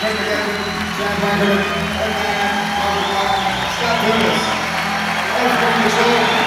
Nick again, Jack Wagner, and Scott Davis. Thanks for being